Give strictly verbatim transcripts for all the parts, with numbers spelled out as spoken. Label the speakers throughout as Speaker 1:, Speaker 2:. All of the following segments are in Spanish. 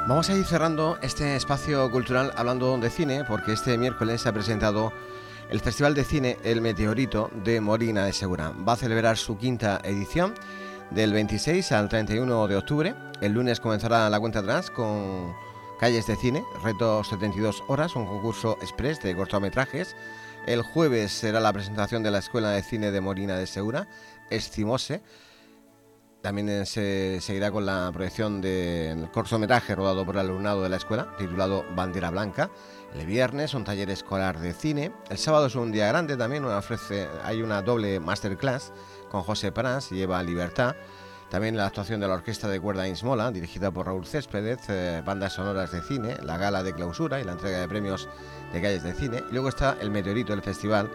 Speaker 1: Vamos a ir cerrando este espacio cultural hablando de cine, porque este miércoles se ha presentado el Festival de Cine El Meteorito de Molina de Segura. Va a celebrar su quinta edición del veintiséis al treinta y uno de octubre. El lunes comenzará la cuenta atrás con Calles de Cine, reto setenta y dos horas, un concurso express de cortometrajes. El jueves será la presentación de la Escuela de Cine de Molina de Segura, Escimose. También se seguirá con la proyección del cortometraje rodado por el alumnado de la escuela, titulado Bandera Blanca. El viernes un taller escolar de cine. El sábado es un día grande también, ofrece, hay una doble masterclass con José Pras y Eva Libertad. También la actuación de la Orquesta de Cuerda Insmola, dirigida por Raúl Céspedes, eh, bandas sonoras de cine, la gala de clausura y la entrega de premios de Calles de Cine. Y luego está El Meteorito, el festival,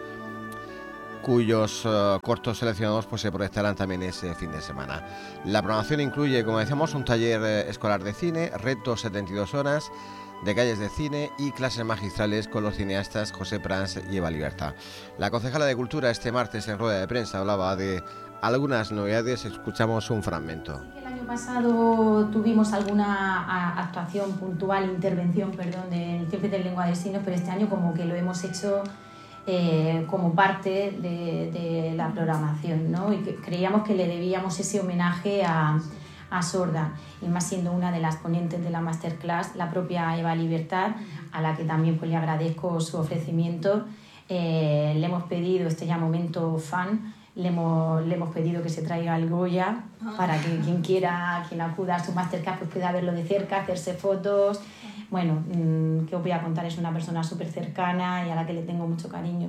Speaker 1: cuyos uh, cortos seleccionados pues se proyectarán también ese fin de semana. La programación incluye, como decíamos, un taller eh, escolar de cine, reto setenta y dos horas de Calles de Cine y clases magistrales con los cineastas José Pras y Eva Libertad. La concejala de Cultura este martes en rueda de prensa hablaba de algunas novedades. Escuchamos un fragmento.
Speaker 2: El año pasado tuvimos alguna actuación puntual, intervención, perdón, del Jefe de Lengua de Signos, pero este año como que lo hemos hecho Eh, como parte de, de la programación, ¿no? Y que creíamos que le debíamos ese homenaje a, a Sorda, y más siendo una de las ponentes de la masterclass, la propia Eva Libertad, a la que también pues, le agradezco su ofrecimiento. Eh, le hemos pedido, este ya momento fan, le hemos, le hemos pedido que se traiga el Goya para que quien quiera, quien acuda a su masterclass pues pueda verlo de cerca, hacerse fotos. Bueno, ¿qué os voy a contar? Es una persona súper cercana y a la que le tengo mucho cariño.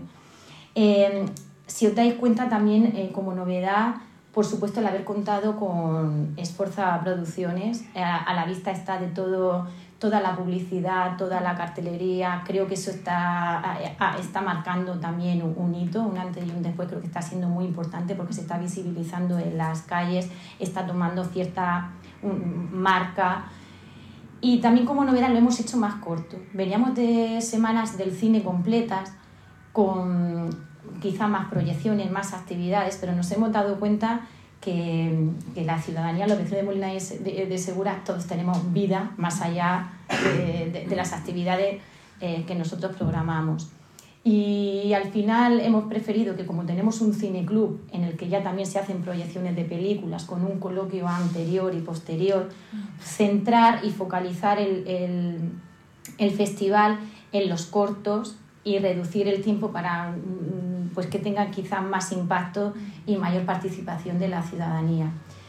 Speaker 2: Eh, si os dais cuenta también, eh, como novedad, por supuesto el haber contado con Esforza Producciones, eh, a la vista está de todo, toda la publicidad, toda la cartelería. Creo que eso está, está marcando también un, un hito, un antes y un después. Creo que está siendo muy importante porque se está visibilizando en las calles, está tomando cierta um, marca. Y también como novedad lo hemos hecho más corto. Veníamos de semanas del cine completas, con quizá más proyecciones, más actividades, pero nos hemos dado cuenta que, que la ciudadanía, los vecinos de Molina de, de Segura, todos tenemos vida más allá de, de, de las actividades eh, que nosotros programamos. Y al final hemos preferido que, como tenemos un cineclub en el que ya también se hacen proyecciones de películas con un coloquio anterior y posterior, centrar y focalizar el, el, el festival en los cortos y reducir el tiempo para pues, que tengan quizás más impacto y mayor participación de la ciudadanía.